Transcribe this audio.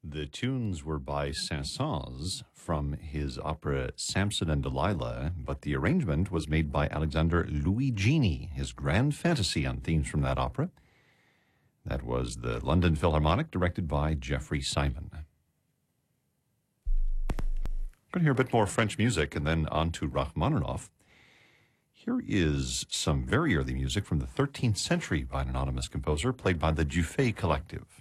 The tunes were by Saint-Saëns from his opera Samson and Delilah, but the arrangement was made by Alexander Luigini, his grand fantasy on themes from that opera. That was the London Philharmonic, directed by Jeffrey Simon. We're going to hear a bit more French music and then on to Rachmaninoff. Here is some very early music from the 13th century by an anonymous composer played by the Dufay Collective.